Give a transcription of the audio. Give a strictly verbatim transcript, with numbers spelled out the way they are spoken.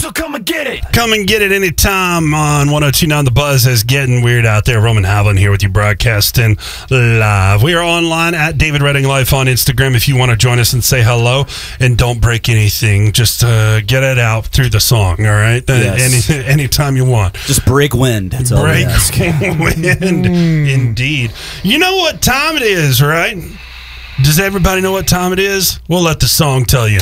so come and get it. Come and get it anytime on one oh two point nine The Buzz. Is getting weird out there. Roman Havlin here with you, broadcasting live. We are online at David Redding Life on Instagram if you want to join us and say hello. And don't break anything. Just uh, get it out through the song, all right? Yes. Any anytime you want. Just break wind. That's all break we ask. wind, indeed. You know what time it is, right? Does everybody know what time it is? We'll let the song tell you.